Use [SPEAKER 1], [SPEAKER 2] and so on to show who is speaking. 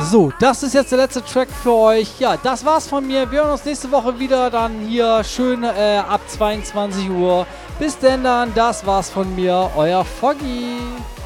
[SPEAKER 1] So, das ist jetzt der letzte Track für euch. Ja, das war's von mir. Wir hören uns nächste Woche wieder dann hier schön ab 22 Uhr. Bis denn dann, das war's von mir, euer Foggy.